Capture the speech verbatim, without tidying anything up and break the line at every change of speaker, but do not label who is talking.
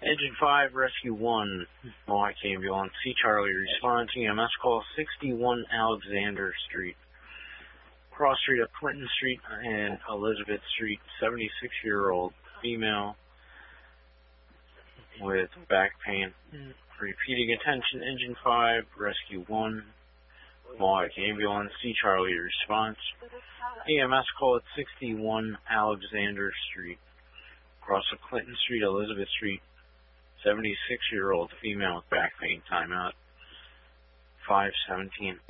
Engine five, Rescue one, Mohawk Ambulance, C Charlie, response, E M S call, sixty-one Alexander Street, Cross Street of Clinton Street and Elizabeth Street, seventy-six-year-old female with back pain. Repeating attention, Engine five, Rescue one, Mohawk Ambulance, C Charlie, response, E M S call at sixty-one Alexander Street, Cross of Clinton Street, Elizabeth Street, seventy-six-year-old female with back pain, timeout, five seventeen.